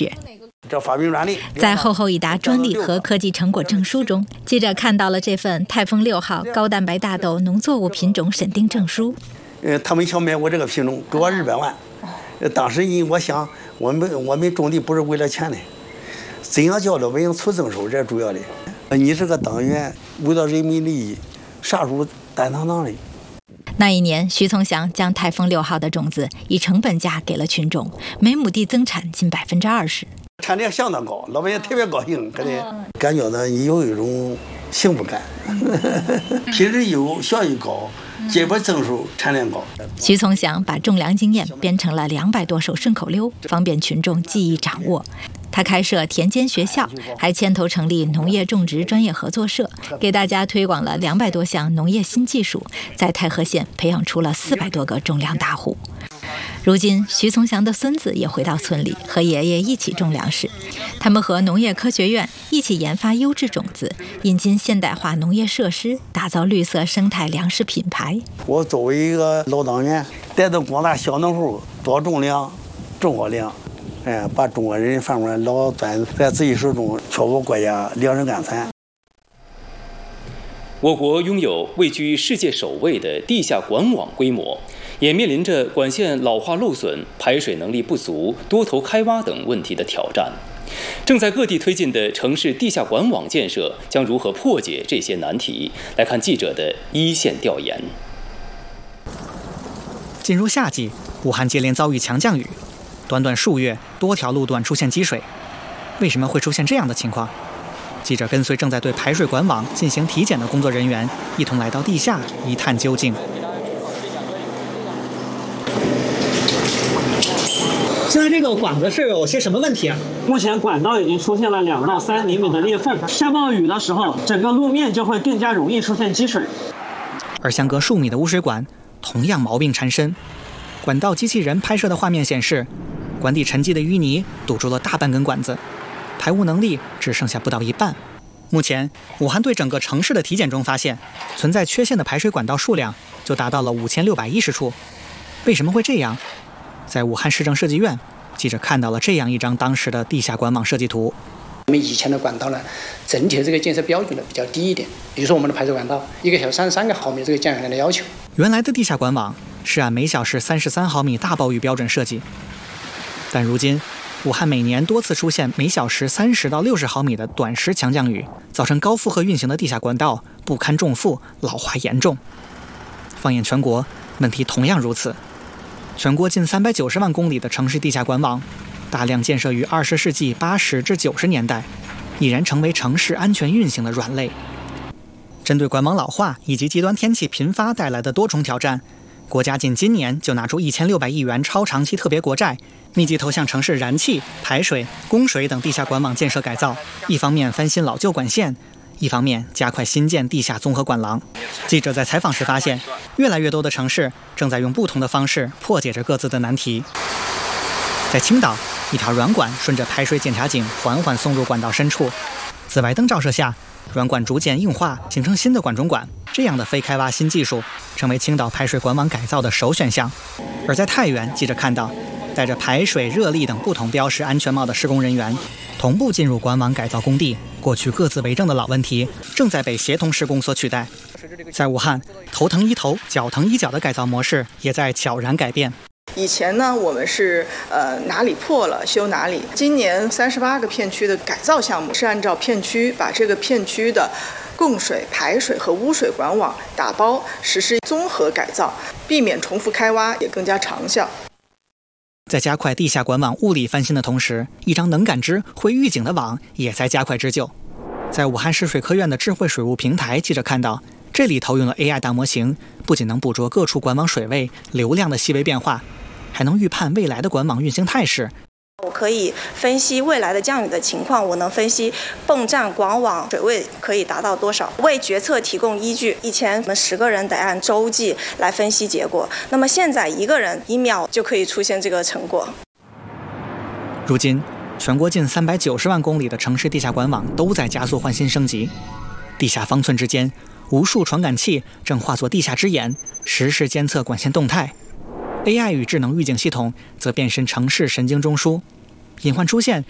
学。 这发明专利， 在厚厚一沓专利和科技成果证书中，记者看到了这份泰丰6号高蛋白大豆农作物品种审定证书。 他们想买我这个品种，给我200万。当时我想，我们种地不是为了钱的，怎样叫老百姓出增收，这是主要的。你这个党员为了人民利益，啥时候担当的？ 那一年，徐从祥将泰丰6号的种子以成本价给了群众，每亩地增产近20%， 产量相当高，老百姓特别高兴，感觉呢你有一种幸福感，品质优，效益高，结果增收，产量高。 徐从祥把种粮经验编成了200多首顺口溜，方便群众记忆掌握。他开设田间学校，还牵头成立农业种植专业合作社，给大家推广了200多项农业新技术，在太和县培养出了400多个种粮大户。如今，徐从祥的孙子也回到村里，和爷爷一起种粮食。他们和农业科学院一起研发优质种子，引进现代化农业设施，打造绿色生态粮食品牌。 我作为一个老党员，带动广大小农户多种粮，种好粮。把中国人饭碗老攥在自己手中，确保国家粮食安全。 我国拥有位居世界首位的地下管网规模，也面临着管线老化漏损、排水能力不足、多头开挖等问题的挑战。正在各地推进的城市地下管网建设将如何破解这些难题？来看记者的一线调研。 进入夏季，武汉接连遭遇强降雨。短短数月，多条路段出现积水，为什么会出现这样的情况？记者跟随正在对排水管网进行体检的工作人员，一同来到地下一探究竟。 现在这个管子是有些什么问题啊？目前管道已经出现了2到3厘米的裂缝，下暴雨的时候，整个路面就会更加容易出现积水。 而相隔数米的污水管同样毛病缠身。管道机器人拍摄的画面显示，管底沉积的淤泥堵住了大半根管子，排污能力只剩下不到一半。目前，武汉对整个城市的体检中发现，存在缺陷的排水管道数量就达到了5610处。为什么会这样？在武汉市政设计院，记者看到了这样一张当时的地下管网设计图。 我们以前的管道呢，整体的这个建设标准呢比较低一点。比如说我们的排水管道，1个小时33个毫米这个降雨量的要求。 原来的地下管网是按每小时33毫米大暴雨标准设计，但如今武汉每年多次出现每小时30到60毫米的短时强降雨，造成高负荷运行的地下管道不堪重负，老化严重。放眼全国，问题同样如此。全国近390万公里的城市地下管网，大量建设于20世纪80至90年代，已然成为城市安全运行的软肋。针对管网老化以及极端天气频发带来的多重挑战，国家仅今年就拿出1600亿元超长期特别国债，密集投向城市燃气、排水、供水等地下管网建设改造，一方面翻新老旧管线，一方面加快新建地下综合管廊。记者在采访时发现，越来越多的城市正在用不同的方式破解着各自的难题。在青岛，一条软管顺着排水检查井缓缓送入管道深处，紫外灯照射下，软管逐渐硬化，形成新的管中管。这样的非开挖新技术成为青岛排水管网改造的首选项。而在太原，记者看到戴着排水、热力等不同标识安全帽的施工人员同步进入管网改造工地，过去各自为政的老问题正在被协同施工所取代。在武汉，头疼医头、脚疼医脚的改造模式也在悄然改变。 以前呢，我们是哪里破了修哪里。今年38个片区的改造项目是按照片区把这个片区的供水、排水和污水管网打包实施综合改造，避免重复开挖，也更加长效。 在加快地下管网物理翻新的同时，一张能感知、会预警的网也在加快织就。在武汉市水科院的智慧水务平台，记者看到这里投用了 AI 大模型，不仅能捕捉各处管网水位、流量的细微变化，还能预判未来的管网运行态势。 我可以分析未来的降雨的情况，我能分析泵站管网水位可以达到多少，为决策提供依据。以前我们10个人得按周计来分析结果，那么现在1个人1秒就可以出现这个成果。 如今，全国近390万公里的城市地下管网都在加速换新升级，地下方寸之间，无数传感器正化作地下之眼，实时监测管线动态。AI 与智能预警系统则变身城市神经中枢，隐患出现